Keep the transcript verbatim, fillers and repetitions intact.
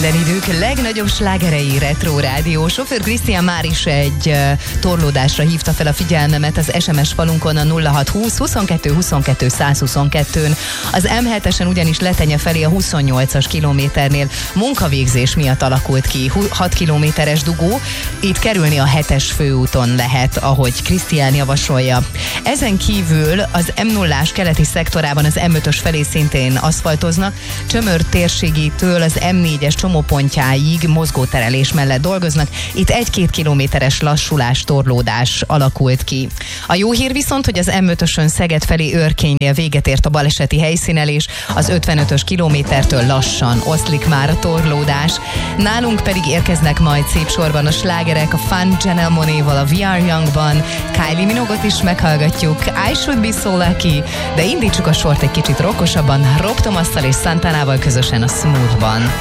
Minden idők legnagyobb slágerei Retro Rádió. Sofőr Krisztián már is egy uh, torlódásra hívta fel a figyelmemet az es em es falunkon a nulla hat húsz huszonkettő huszonkettő száz huszonkettőn. Az em hetesen ugyanis Letenye felé a huszonnyolcas kilométernél munkavégzés miatt alakult ki hat kilométeres dugó. Itt kerülni a hetes főúton lehet, ahogy Krisztián javasolja. Ezen kívül az em nullás keleti szektorában az em ötös felé szintén aszfaltoznak, Csömör térségétől az em négyes csomópontjáig mozgóterelés mellett dolgoznak. Itt egy-két kilométeres lassulás, torlódás alakult ki. A jó hír viszont, hogy az em ötösön Szeged felé Őrkénynél véget ért a baleseti helyszínelés, az ötvenötös kilométertől lassan oszlik már a torlódás. Nálunk pedig érkeznek majd szép sorban a slágerek, a Fun Janelle Monáe-val a We Are Young-ban, Kylie Minogue-ot is meghallgatjuk, I Should Be So Lucky, de indítsuk a sort egy kicsit rokkosabban, Rob Thomasszal és Santanával közösen a Smooth-ban.